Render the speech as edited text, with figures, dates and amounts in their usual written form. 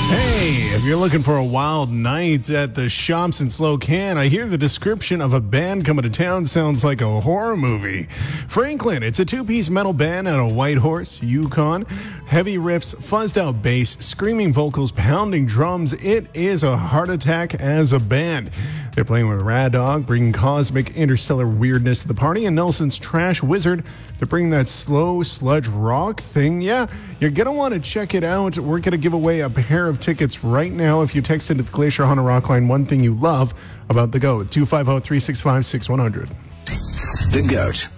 Hey, if you're looking for a wild night at the shops in Slocan, I hear the description of a band coming to town sounds like a horror movie. Franklin, it's a two-piece metal band out of Whitehorse, Yukon. Heavy riffs, fuzzed out bass, screaming vocals, pounding drums. It is a heart attack as a band. They're playing with Rad Dog, bringing cosmic interstellar weirdness to the party, and Nelson's Trash Wizard. They're bringing that slow sludge rock thing. Yeah, you're going to want to check it out. We're going to give away a pair of tickets right now if you text into the Glacier Honda Rock line one thing you love about The Goat, 250-365-6100. The Goat.